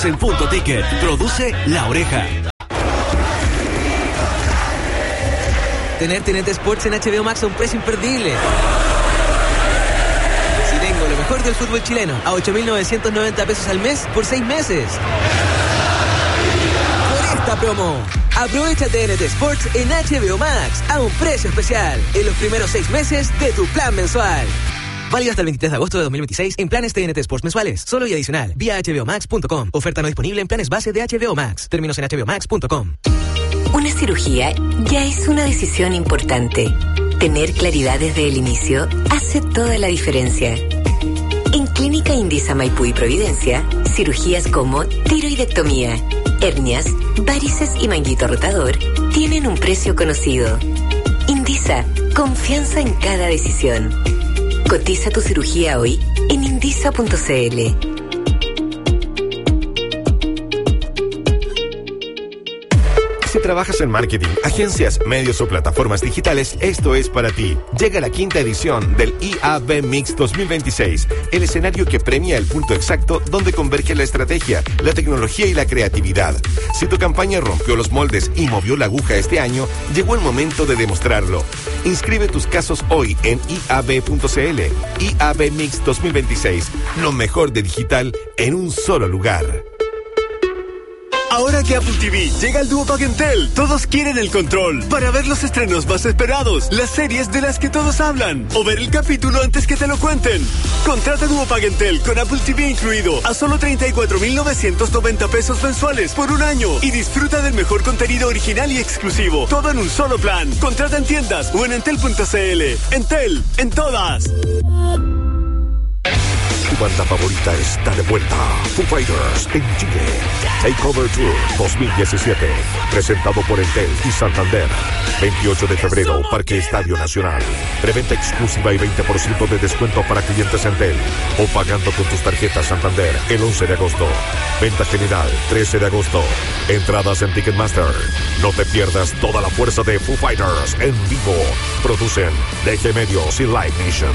En Punto Ticket, produce La Oreja. Tener TNT Sports en HBO Max a un precio imperdible. Si tengo lo mejor del fútbol chileno a 8.990 pesos al mes por 6 meses. Por esta promo, aprovecha TNT Sports en HBO Max a un precio especial en los primeros 6 meses de tu plan mensual. Válido hasta el 23 de agosto de 2026 en planes TNT Sports mensuales. Solo y adicional. Vía hbomax.com. Oferta no disponible en planes base de HBO Max. Términos en hbomax.com. Una cirugía ya es una decisión importante. Tener claridad desde el inicio hace toda la diferencia. En Clínica Indisa Maipú y Providencia, cirugías como tiroidectomía, hernias, varices y manguito rotador tienen un precio conocido. Indisa, confianza en cada decisión. Cotiza tu cirugía hoy en indisa.cl. Si trabajas en marketing, agencias, medios o plataformas digitales, esto es para ti. Llega la 5ª edición del IAB Mix 2026, el escenario que premia el punto exacto donde converge la estrategia, la tecnología y la creatividad. Si tu campaña rompió los moldes y movió la aguja este año, llegó el momento de demostrarlo. Inscribe tus casos hoy en iab.cl. IAB Mix 2026, lo mejor de digital en un solo lugar. Ahora que Apple TV llega al dúo Pagentel, todos quieren el control para ver los estrenos más esperados, las series de las que todos hablan, o ver el capítulo antes que te lo cuenten. Contrata dúo Pagentel con Apple TV incluido a solo 34.990 pesos mensuales por un año y disfruta del mejor contenido original y exclusivo, todo en un solo plan. Contrata en tiendas o en entel.cl. Entel, en todas. Tu banda favorita está de vuelta. Foo Fighters en Chile. Takeover Tour 2017. Presentado por Entel y Santander. 28 de febrero, Parque Estadio Nacional. Preventa exclusiva y 20% de descuento para clientes Entel. O pagando con tus tarjetas Santander el 11 de agosto. Venta general 13 de agosto. Entradas en Ticketmaster. No te pierdas toda la fuerza de Foo Fighters en vivo. Producen DG Medios y Live Nation.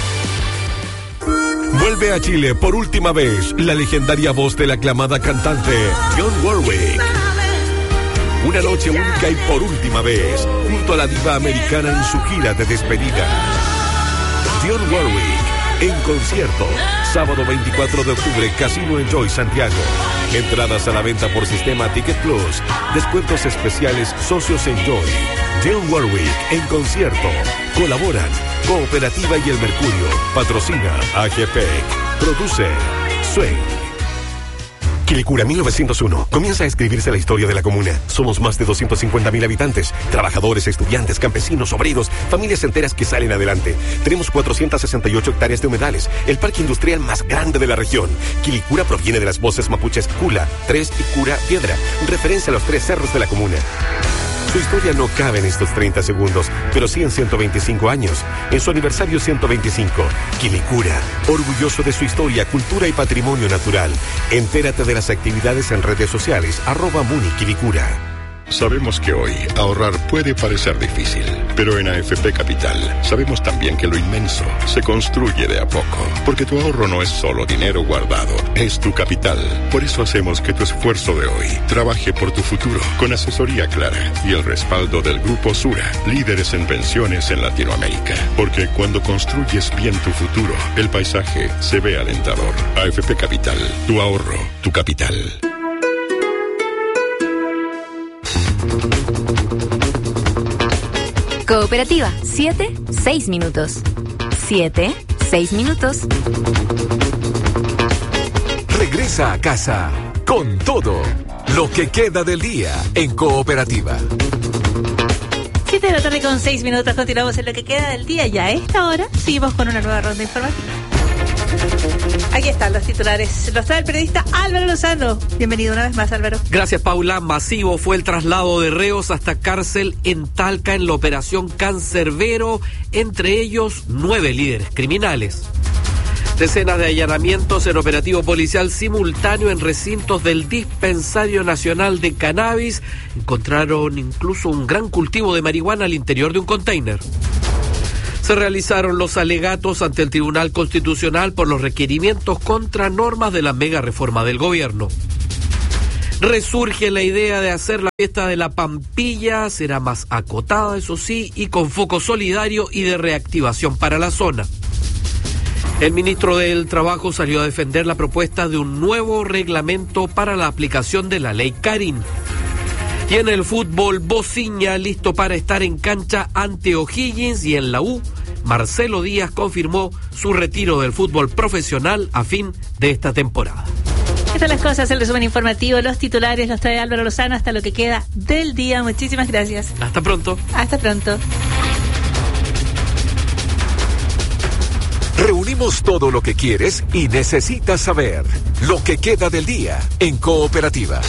Vuelve a Chile por última vez la legendaria voz de la aclamada cantante Dionne Warwick. Una noche única y por última vez, junto a la diva americana en su gira de despedida. Dionne Warwick en concierto, sábado 24 de octubre, Casino Enjoy Santiago. Entradas a la venta por sistema Ticket Plus. Descuentos especiales Socios Enjoy. Dionne Warwick en concierto. Colaboran Cooperativa y El Mercurio. Patrocina AGPEC. Produce Swing. Quilicura 1901. Comienza a escribirse la historia de la comuna. Somos más de 250.000 habitantes. Trabajadores, estudiantes, campesinos, obreros, familias enteras que salen adelante. Tenemos 468 hectáreas de humedales. El parque industrial más grande de la región. Quilicura proviene de las voces mapuches Cula, Tres y Cura Piedra. Referencia a los 3 cerros de la comuna. Su historia no cabe en estos 30 segundos, pero sí en 125 años. En su aniversario 125, Quilicura, orgulloso de su historia, cultura y patrimonio natural. Entérate de las actividades en redes sociales, @MuniQuilicura. Sabemos que hoy ahorrar puede parecer difícil, pero en AFP Capital sabemos también que lo inmenso se construye de a poco, porque tu ahorro no es solo dinero guardado, es tu capital. Por eso hacemos que tu esfuerzo de hoy trabaje por tu futuro, con asesoría clara y el respaldo del Grupo Sura, líderes en pensiones en Latinoamérica. Porque cuando construyes bien tu futuro, el paisaje se ve alentador. AFP Capital, tu ahorro, tu capital. Cooperativa, 7-6 minutos. 7-6 minutos. Regresa a casa con todo lo que queda del día en Cooperativa. 7 de la tarde con 6 minutos. Continuamos en lo que queda del día. Ya a esta hora seguimos con una nueva ronda informativa. Aquí están los titulares. Los trae el periodista Álvaro Lozano. Bienvenido una vez más, Álvaro. Gracias, Paula. Masivo fue el traslado de reos hasta cárcel en Talca en la operación Cancerbero, entre ellos 9 líderes criminales. Decenas de allanamientos en operativo policial simultáneo en recintos del Dispensario Nacional de Cannabis. Encontraron incluso un gran cultivo de marihuana al interior de un container. Se realizaron los alegatos ante el Tribunal Constitucional por los requerimientos contra normas de la mega reforma del gobierno. Resurge la idea de hacer la fiesta de la Pampilla, será más acotada, eso sí, y con foco solidario y de reactivación para la zona. El ministro del Trabajo salió a defender la propuesta de un nuevo reglamento para la aplicación de la ley Karin. Y en el fútbol, Bociña listo para estar en cancha ante O'Higgins, y en la U, Marcelo Díaz confirmó su retiro del fútbol profesional a fin de esta temporada. Estas son las cosas, el resumen informativo, los titulares los trae Álvaro Lozano hasta lo que queda del día. Muchísimas gracias. Hasta pronto. Hasta pronto. Reunimos todo lo que quieres y necesitas saber. Lo que queda del día en Cooperativa.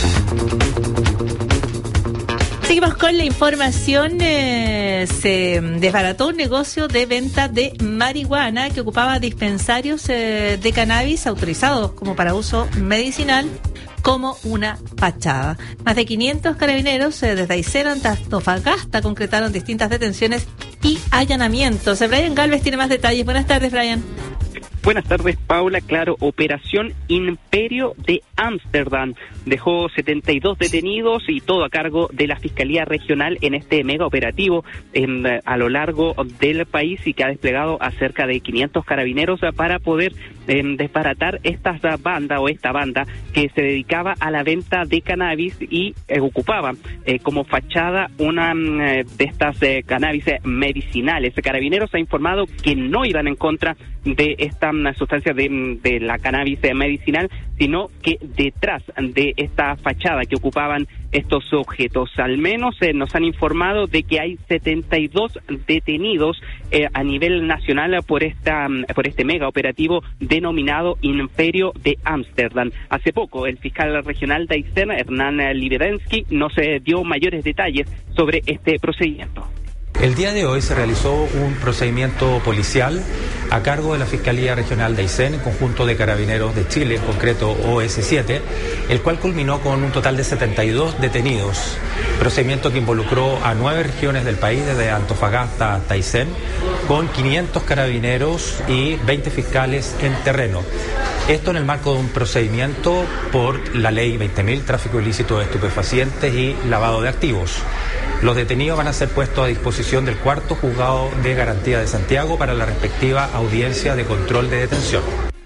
Seguimos con la información. Se desbarató un negocio de venta de marihuana que ocupaba dispensarios de cannabis autorizados como para uso medicinal como una fachada. Más de 500 carabineros desde Aysén hasta Antofagasta concretaron distintas detenciones y allanamientos. Brian Galvez tiene más detalles. Buenas tardes, Brian. Buenas tardes, Paula. Claro, Operación Imperio de Ámsterdam dejó 72 detenidos y todo a cargo de la Fiscalía Regional en este mega operativo a lo largo del país, y que ha desplegado a cerca de 500 carabineros para poder desbaratar esta banda que se dedicaba a la venta de cannabis y ocupaba como fachada una de estas cannabis medicinales. Carabineros ha informado que no iban en contra de esta sustancia de la cannabis medicinal, sino que detrás de esta fachada que ocupaban estos objetos, al menos nos han informado de que hay 72 detenidos a nivel nacional por este mega operativo denominado Imperio de Ámsterdam. Hace poco el fiscal regional de Aysén, Hernán Liberensky, nos dio mayores detalles sobre este procedimiento. El día de hoy se realizó un procedimiento policial a cargo de la Fiscalía Regional de Aysén, en conjunto de Carabineros de Chile, en concreto OS7, el cual culminó con un total de 72 detenidos. Procedimiento que involucró a 9 regiones del país, desde Antofagasta hasta Aysén, con 500 carabineros y 20 fiscales en terreno. Esto en el marco de un procedimiento por la ley 20.000, tráfico ilícito de estupefacientes y lavado de activos. Los detenidos van a ser puestos a disposición del 4º Juzgado de Garantía de Santiago para la respectiva audiencia de control de detención.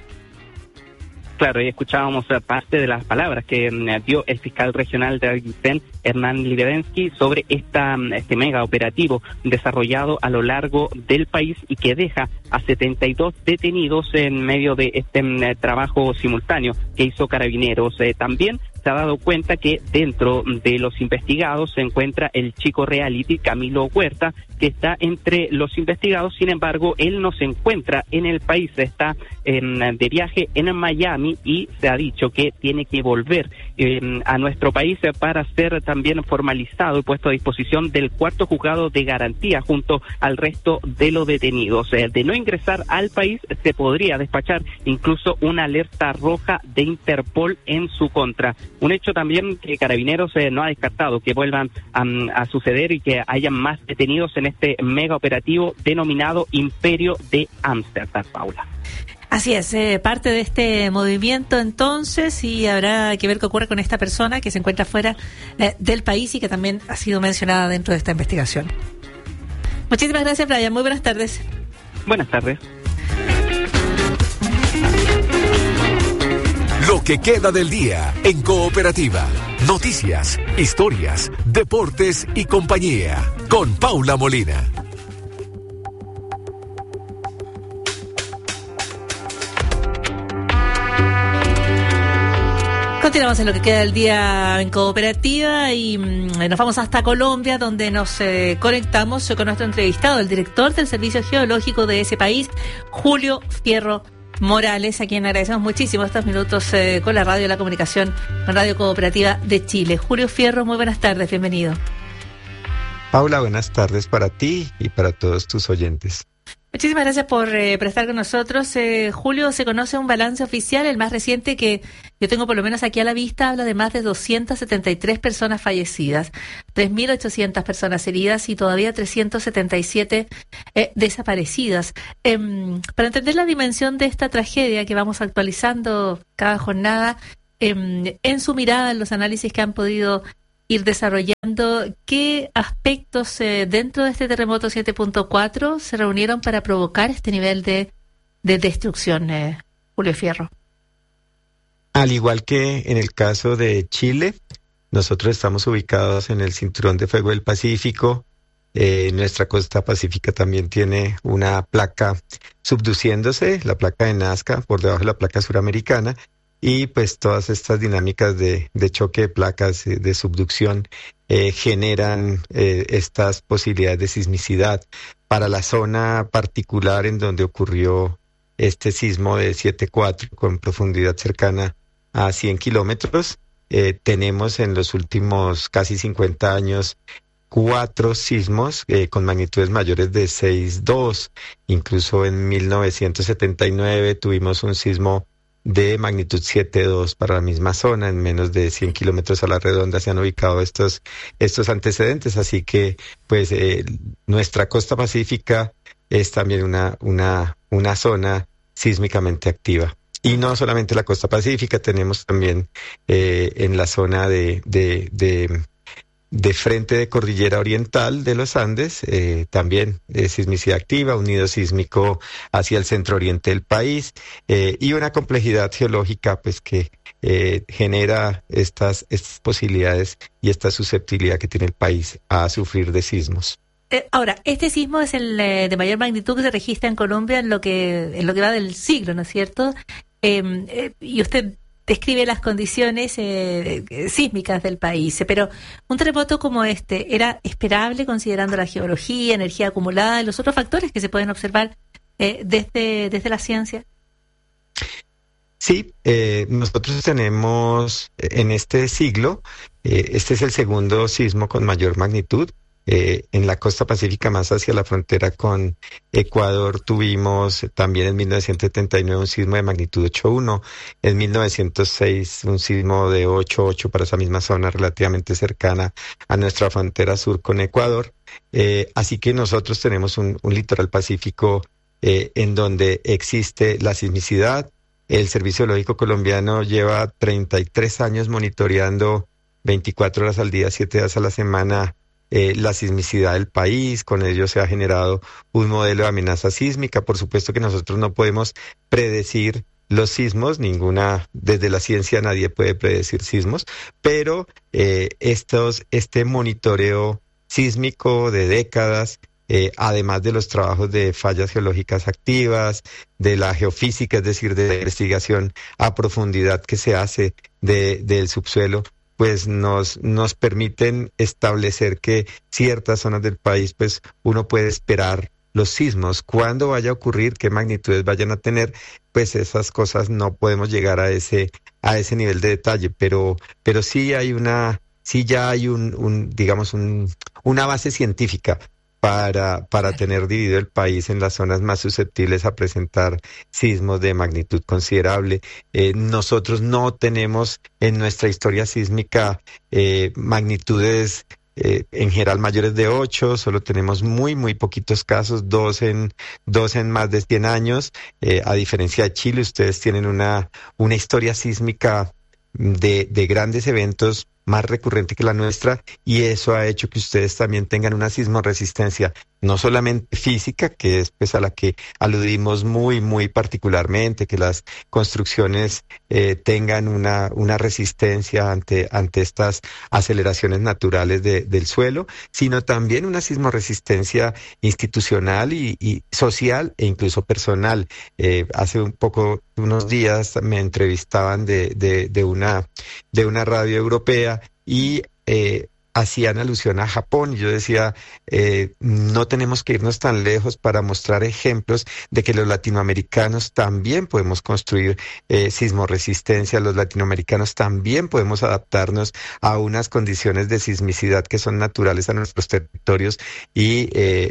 Claro, y escuchábamos parte de las palabras que dio el fiscal regional de Aysén, Hernán Liberensky, sobre este mega operativo desarrollado a lo largo del país y que deja a 72 detenidos en medio de este trabajo simultáneo que hizo Carabineros. También se ha dado cuenta que dentro de los investigados se encuentra el chico reality Camilo Huerta, que está entre los investigados. Sin embargo, él no se encuentra en el país, está de viaje en Miami, y se ha dicho que tiene que volver a nuestro país para ser también formalizado y puesto a disposición del 4º Juzgado de Garantía junto al resto de los detenidos. De no ingresar al país, se podría despachar incluso una alerta roja de Interpol en su contra. Un hecho también que Carabineros no ha descartado que vuelvan a suceder y que haya más detenidos en este mega operativo denominado Imperio de Ámsterdam, Paula. Así es, parte de este movimiento entonces, y habrá que ver qué ocurre con esta persona que se encuentra fuera del país y que también ha sido mencionada dentro de esta investigación. Muchísimas gracias, Brian. Muy buenas tardes. Buenas tardes. Lo que queda del día en Cooperativa. Noticias, historias, deportes y compañía. Con Paula Molina. Continuamos en lo que queda del día en Cooperativa y nos vamos hasta Colombia, donde nos conectamos con nuestro entrevistado, el director del Servicio Geológico de ese país, Julio Fierro Morales, a quien agradecemos muchísimo estos minutos con la radio y la comunicación con Radio Cooperativa de Chile. Julio Fierro, muy buenas tardes, bienvenido. Paula, buenas tardes para ti y para todos tus oyentes. Muchísimas gracias por estar con nosotros. Julio, se conoce un balance oficial, el más reciente que yo tengo por lo menos aquí a la vista, habla de más de 273 personas fallecidas, 3.800 personas heridas y todavía 377 desaparecidas. Para entender la dimensión de esta tragedia que vamos actualizando cada jornada, en su mirada, en los análisis que han podido ir desarrollando, ¿qué aspectos dentro de este terremoto 7.4 se reunieron para provocar este nivel de destrucción, Julio Fierro? Al igual que en el caso de Chile, nosotros estamos ubicados en el cinturón de fuego del Pacífico. Nuestra costa pacífica también tiene una placa subduciéndose, la placa de Nazca, por debajo de la placa suramericana, y pues todas estas dinámicas de choque de placas, de subducción, generan estas posibilidades de sismicidad. Para la zona particular en donde ocurrió este sismo de 7.4 con profundidad cercana a 100 kilómetros, tenemos en los últimos casi 50 años 4 sismos con magnitudes mayores de 6.2. Incluso en 1979 tuvimos un sismo de magnitud 7.2 para la misma zona. En menos de 100 kilómetros a la redonda se han ubicado estos antecedentes. Así que pues nuestra costa pacífica es también una zona sísmicamente activa. Y no solamente la costa pacífica, tenemos también en la zona de frente de cordillera oriental de los Andes, también sismicidad activa, un nido sísmico hacia el centro oriente del país, y una complejidad geológica pues que genera estas posibilidades y esta susceptibilidad que tiene el país a sufrir de sismos. Ahora, este sismo es el de mayor magnitud que se registra en Colombia en lo que va del siglo, ¿no es cierto? Y usted describe las condiciones sísmicas del país, pero un terremoto como este, ¿era esperable considerando la geología, energía acumulada y los otros factores que se pueden observar desde la ciencia? Sí, nosotros tenemos en este siglo, este es el segundo sismo con mayor magnitud. En la costa pacífica, más hacia la frontera con Ecuador, tuvimos también en 1979 un sismo de magnitud 8.1, en 1906 un sismo de 8.8 para esa misma zona relativamente cercana a nuestra frontera sur con Ecuador. Así que nosotros tenemos un litoral pacífico en donde existe la sismicidad. El Servicio Geológico Colombiano lleva 33 años monitoreando 24 horas al día, 7 días a la semana, la sismicidad del país. Con ello se ha generado un modelo de amenaza sísmica. Por supuesto que nosotros no podemos predecir los sismos, desde la ciencia nadie puede predecir sismos, pero este monitoreo sísmico de décadas, además de los trabajos de fallas geológicas activas, de la geofísica, es decir, de la investigación a profundidad que se hace del subsuelo, pues nos permiten establecer que ciertas zonas del país, pues uno puede esperar los sismos. ¿Cuándo vaya a ocurrir? ¿Qué magnitudes vayan a tener? Pues esas cosas no podemos llegar a ese nivel de detalle, pero sí ya hay una base científica para tener dividido el país en las zonas más susceptibles a presentar sismos de magnitud considerable. Nosotros no tenemos en nuestra historia sísmica magnitudes en general mayores de 8, solo tenemos muy poquitos casos, dos en más de 100 años. A diferencia de Chile, ustedes tienen una historia sísmica de grandes eventos más recurrente que la nuestra, y eso ha hecho que ustedes también tengan una sismoresistencia, no solamente física, que es pues a la que aludimos muy particularmente, que las construcciones tengan una resistencia ante estas aceleraciones naturales del suelo, sino también una sismoresistencia institucional y social e incluso personal. Hace unos días me entrevistaban de una radio europea y hacían alusión a Japón, y yo decía, no tenemos que irnos tan lejos para mostrar ejemplos de que los latinoamericanos también podemos construir sismoresistencia, los latinoamericanos también podemos adaptarnos a unas condiciones de sismicidad que son naturales a nuestros territorios, y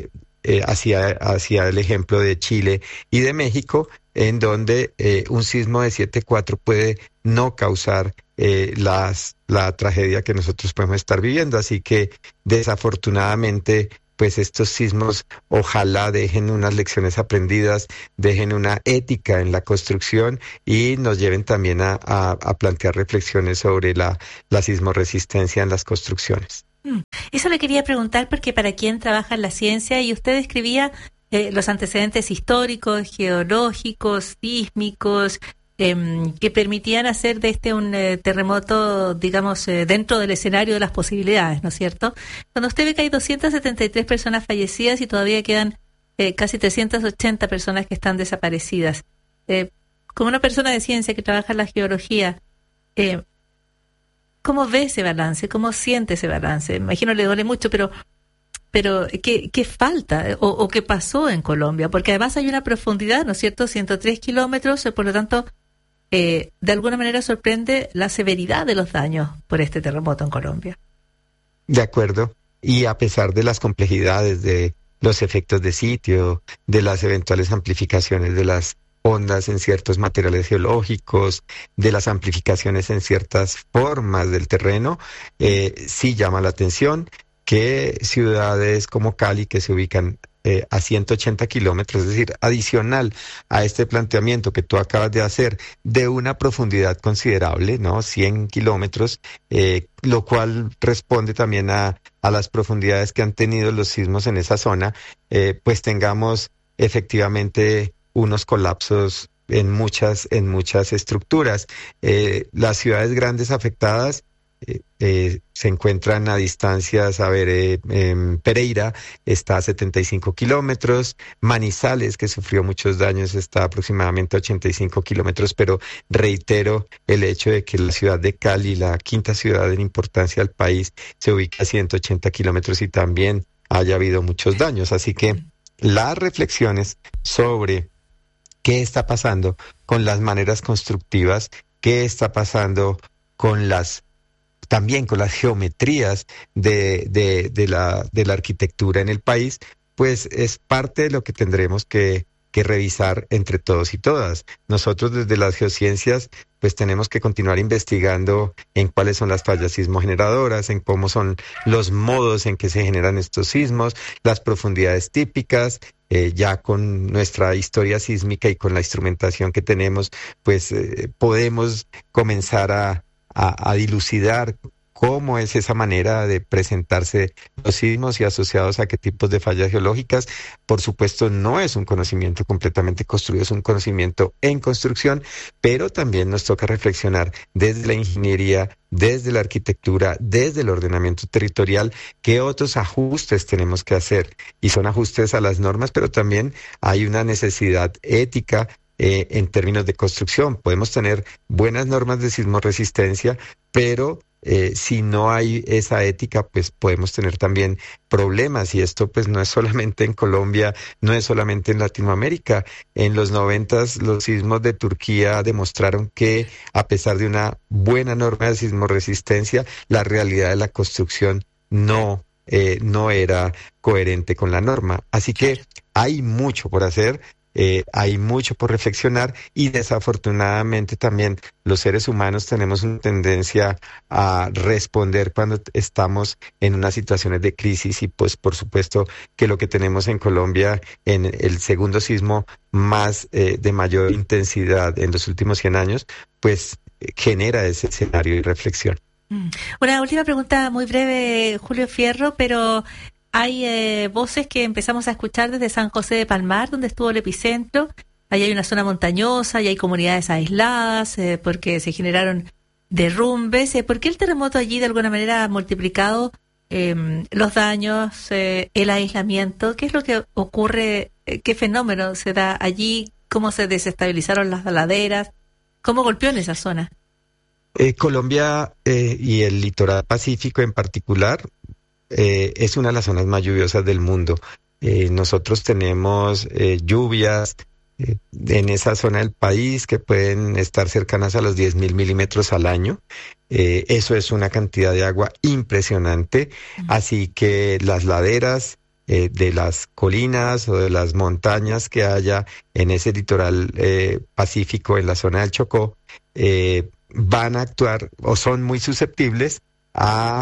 hacia el ejemplo de Chile y de México, en donde un sismo de 7.4 puede no causar la tragedia que nosotros podemos estar viviendo. Así que desafortunadamente pues estos sismos ojalá dejen unas lecciones aprendidas, dejen una ética en la construcción y nos lleven también a plantear reflexiones sobre la sismoresistencia en las construcciones. Eso le quería preguntar porque para quien trabaja en la ciencia, y usted describía los antecedentes históricos, geológicos, sísmicos, que permitían hacer de este un terremoto, digamos, dentro del escenario de las posibilidades, ¿no es cierto? Cuando usted ve que hay 273 personas fallecidas y todavía quedan casi 380 personas que están desaparecidas, como una persona de ciencia que trabaja en la geología, ¿cómo ve ese balance? ¿Cómo siente ese balance? Me imagino le duele mucho, pero ¿qué falta o qué pasó en Colombia? Porque además hay una profundidad, ¿no es cierto? 103 kilómetros, por lo tanto, de alguna manera sorprende la severidad de los daños por este terremoto en Colombia. De acuerdo. Y a pesar de las complejidades de los efectos de sitio, de las eventuales amplificaciones de las ondas en ciertos materiales geológicos, de las amplificaciones en ciertas formas del terreno, sí llama la atención que ciudades como Cali, que se ubican a 180 kilómetros, es decir, adicional a este planteamiento que tú acabas de hacer, de una profundidad considerable, ¿no? 100 kilómetros, lo cual responde también a las profundidades que han tenido los sismos en esa zona, pues tengamos efectivamente unos colapsos en muchas estructuras. Las ciudades grandes afectadas se encuentran a distancias, Pereira está a 75 kilómetros, Manizales, que sufrió muchos daños, está aproximadamente a 85 kilómetros, pero reitero el hecho de que la ciudad de Cali, la quinta ciudad en importancia del país, se ubica a 180 kilómetros y también haya habido muchos daños. Así que las reflexiones sobre qué está pasando con las maneras constructivas, qué está pasando también con las geometrías de la arquitectura en el país, pues es parte de lo que tendremos que revisar entre todos y todas. Nosotros desde las geociencias pues tenemos que continuar investigando en cuáles son las fallas sismogeneradoras, en cómo son los modos en que se generan estos sismos, las profundidades típicas. Ya con nuestra historia sísmica y con la instrumentación que tenemos, pues podemos comenzar a dilucidar cómo es esa manera de presentarse los sismos y asociados a qué tipos de fallas geológicas. Por supuesto, no es un conocimiento completamente construido, es un conocimiento en construcción, pero también nos toca reflexionar desde la ingeniería, desde la arquitectura, desde el ordenamiento territorial, qué otros ajustes tenemos que hacer. Y son ajustes a las normas, pero también hay una necesidad ética en términos de construcción. Podemos tener buenas normas de sismoresistencia, pero si no hay esa ética, pues podemos tener también problemas, y esto pues no es solamente en Colombia, no es solamente en Latinoamérica. En los 90 los sismos de Turquía demostraron que a pesar de una buena norma de sismoresistencia, la realidad de la construcción no era coherente con la norma. Así que hay mucho por hacer. Hay mucho por reflexionar, y desafortunadamente también los seres humanos tenemos una tendencia a responder cuando estamos en unas situaciones de crisis, y pues por supuesto que lo que tenemos en Colombia en el segundo sismo más de mayor intensidad en los últimos 100 años, pues genera ese escenario de reflexión. Una última pregunta muy breve, Julio Fierro, pero hay voces que empezamos a escuchar desde San José de Palmar, donde estuvo el epicentro. Ahí hay una zona montañosa y hay comunidades aisladas porque se generaron derrumbes. ¿Por qué el terremoto allí de alguna manera ha multiplicado los daños, el aislamiento? ¿Qué es lo que ocurre? ¿Qué fenómeno se da allí? ¿Cómo se desestabilizaron las laderas? ¿Cómo golpeó en esa zona? Colombia y el litoral pacífico en particular es una de las zonas más lluviosas del mundo. Nosotros tenemos lluvias en esa zona del país que pueden estar cercanas a los 10.000 milímetros al año. Eso es una cantidad de agua impresionante. Así que las laderas de las colinas o de las montañas que haya en ese litoral pacífico, en la zona del Chocó, van a actuar o son muy susceptibles a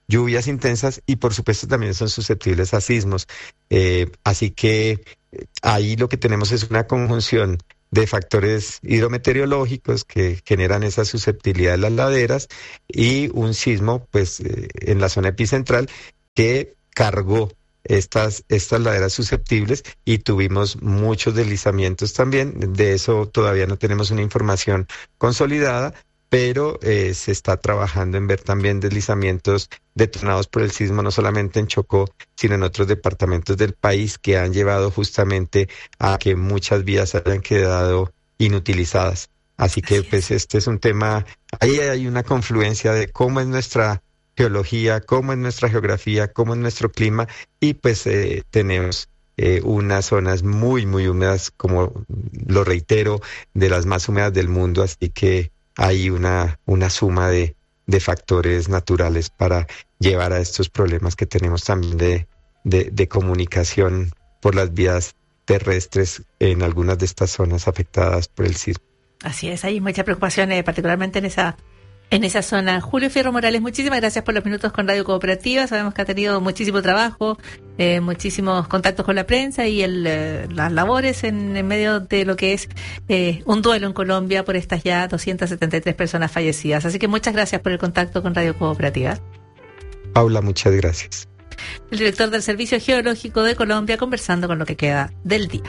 lluvias intensas y por supuesto también son susceptibles a sismos. Así que ahí lo que tenemos es una conjunción de factores hidrometeorológicos que generan esa susceptibilidad de las laderas y un sismo pues en la zona epicentral que cargó estas laderas susceptibles y tuvimos muchos deslizamientos también. De eso todavía no tenemos una información consolidada, pero se está trabajando en ver también deslizamientos detonados por el sismo, no solamente en Chocó, sino en otros departamentos del país que han llevado justamente a que muchas vías hayan quedado inutilizadas. Así que pues este es un tema, ahí hay una confluencia de cómo es nuestra geología, cómo es nuestra geografía, cómo es nuestro clima y pues tenemos unas zonas muy, muy húmedas, como lo reitero, de las más húmedas del mundo, así que hay una suma de factores naturales para llevar a estos problemas que tenemos también de comunicación por las vías terrestres en algunas de estas zonas afectadas por el sismo. Así es, hay mucha preocupación, particularmente en esa zona. Julio Fierro Morales, muchísimas gracias por los minutos con Radio Cooperativa. Sabemos que ha tenido muchísimo trabajo, muchísimos contactos con la prensa y las labores en medio de lo que es un duelo en Colombia por estas ya 273 personas fallecidas. Así que muchas gracias por el contacto con Radio Cooperativa. Paula, muchas gracias. El director del Servicio Geológico de Colombia conversando con lo que queda del día.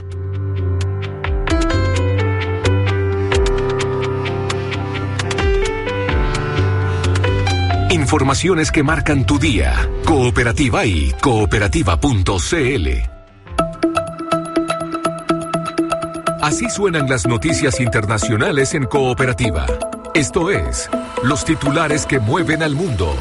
Informaciones que marcan tu día. Cooperativa y cooperativa.cl. Así suenan las noticias internacionales en Cooperativa. Esto es, los titulares que mueven al mundo.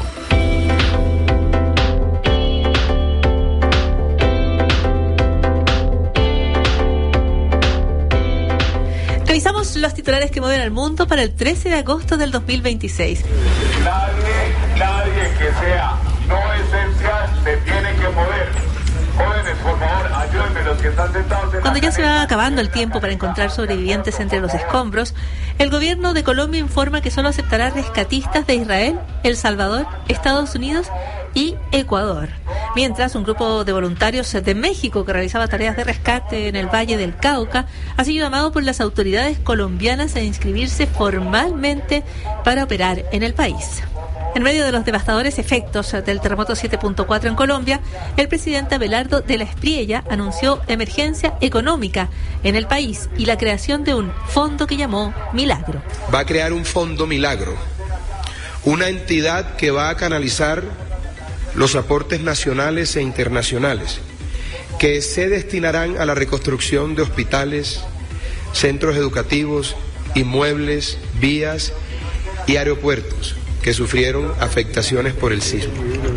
Revisamos los titulares que mueven al mundo para el 13 de agosto del 2026. Nadie que sea no esencial se tiene que mover. Jóvenes, por favor, ayúdenme los que están sentados en Cuando ya se va acabando el tiempo para encontrar sobrevivientes entre los escombros, el gobierno de Colombia informa que solo aceptará rescatistas de Israel, El Salvador, Estados Unidos y Ecuador. Mientras, un grupo de voluntarios de México que realizaba tareas de rescate en el Valle del Cauca ha sido llamado por las autoridades colombianas a inscribirse formalmente para operar en el país. En medio de los devastadores efectos del terremoto 7.4 en Colombia, el presidente Abelardo de la Espriella anunció emergencia económica en el país y la creación de un fondo que llamó Milagro. Va a crear un fondo Milagro, una entidad que va a canalizar los aportes nacionales e internacionales, que se destinarán a la reconstrucción de hospitales, centros educativos, inmuebles, vías y aeropuertos que sufrieron afectaciones por el sismo.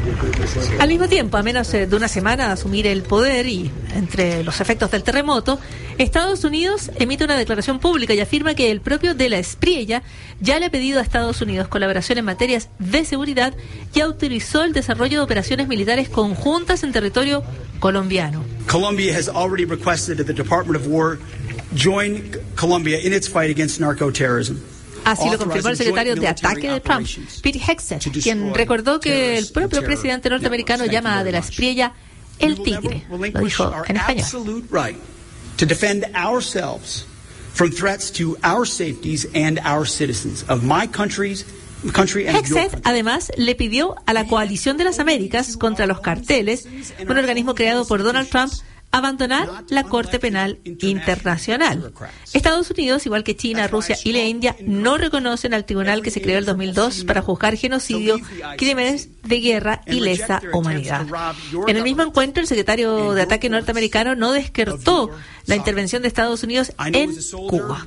Al mismo tiempo, a menos de una semana de asumir el poder y entre los efectos del terremoto, Estados Unidos emite una declaración pública y afirma que el propio de la Espriella ya le ha pedido a Estados Unidos colaboración en materias de seguridad y autorizó el desarrollo de operaciones militares conjuntas en territorio colombiano. Colombia has already requested that the Department of War join Colombia in its fight against narcoterrorism. Así lo confirmó el secretario de Ataque de Trump, Pete Hegseth, quien recordó que el propio presidente norteamericano llama a de la Espriella el tigre. Lo dijo en español. To defend ourselves from threats to our safeties and our citizens of my country and Hegseth además le pidió a la Coalición de las Américas contra los carteles, un organismo creado por Donald Trump, abandonar la Corte Penal Internacional. Estados Unidos, igual que China, Rusia y la India, no reconocen al tribunal que se creó en 2002 para juzgar genocidio, crímenes de guerra y lesa humanidad. En el mismo encuentro, el secretario de Ataque norteamericano no descartó la intervención de Estados Unidos en Cuba.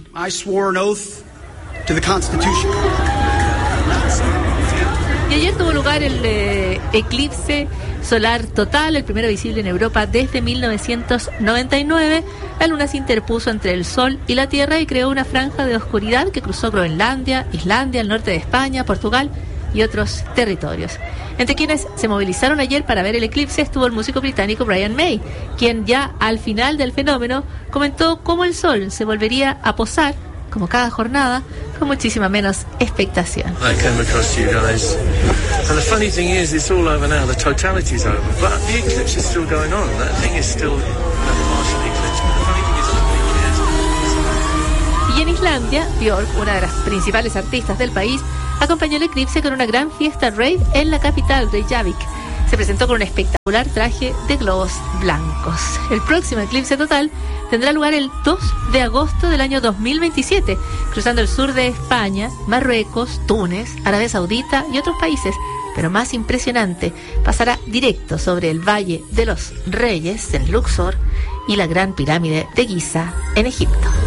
Y ayer tuvo lugar el eclipse solar total, el primero visible en Europa desde 1999. La luna se interpuso entre el Sol y la Tierra y creó una franja de oscuridad que cruzó Groenlandia, Islandia, el norte de España, Portugal y otros territorios. Entre quienes se movilizaron ayer para ver el eclipse estuvo el músico británico Brian May, quien ya al final del fenómeno comentó cómo el Sol se volvería a posar, como cada jornada, con muchísima menos expectación. I came across you guys And the funny thing is, it's all over now. The totality's over, but the eclipse is still going on. That thing is still that partial eclipse. But the funny thing is, Y en Islandia, Björk, una de las principales artistas del país, acompañó el eclipse con una gran fiesta rave en la capital, Reykjavik. Se presentó con un espectacular traje de globos blancos. El próximo eclipse total tendrá lugar el 2 de agosto del año 2027, cruzando el sur de España, Marruecos, Túnez, Arabia Saudita y otros países. Pero más impresionante, pasará directo sobre el Valle de los Reyes en Luxor y la Gran Pirámide de Giza en Egipto.